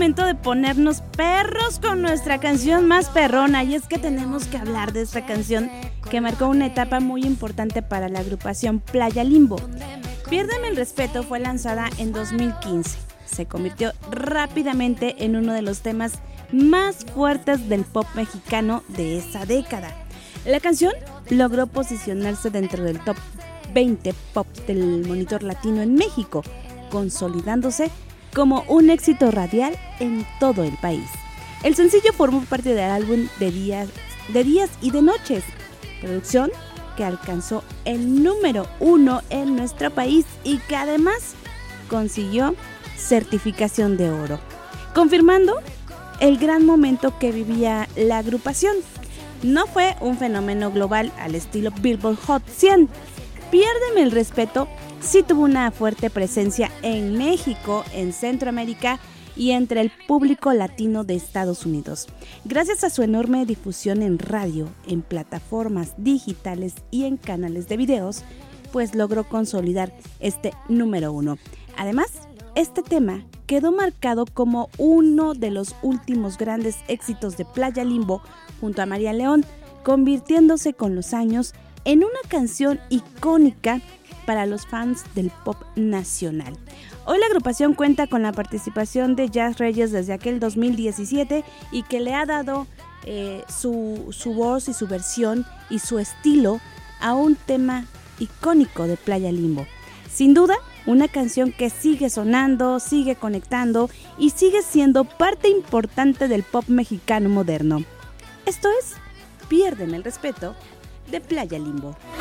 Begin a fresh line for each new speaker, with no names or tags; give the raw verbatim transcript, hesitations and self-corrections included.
momento de ponernos perros con nuestra canción más perrona, y es que tenemos que hablar de esta canción que marcó una etapa muy importante para la agrupación Playa Limbo. Piérdeme el respeto fue lanzada en dos mil quince. Se convirtió rápidamente en uno de los temas más fuertes del pop mexicano de esa década. La canción logró posicionarse dentro del top veinte pop del Monitor Latino en México, consolidándose como un éxito radial en todo el país. El sencillo formó parte del álbum de días, de días y de noches, producción que alcanzó el número uno en nuestro país y que además consiguió certificación de oro, confirmando el gran momento que vivía la agrupación. No fue un fenómeno global al estilo Billboard Hot cien. Piérdeme el respeto sí tuvo una fuerte presencia en México, en Centroamérica y entre el público latino de Estados Unidos. Gracias a su enorme difusión en radio, en plataformas digitales y en canales de videos, pues logró consolidar este número uno. Además, este tema quedó marcado como uno de los últimos grandes éxitos de Playa Limbo junto a María León, convirtiéndose con los años en una canción icónica para los fans del pop nacional. Hoy la agrupación cuenta con la participación de Jazz Reyes desde aquel dos mil diecisiete y que le ha dado eh, su, su voz y su versión y su estilo a un tema icónico de Playa Limbo. Sin duda, una canción que sigue sonando, sigue conectando y sigue siendo parte importante del pop mexicano moderno. Esto es Piérdeme el respeto de Playa Limbo.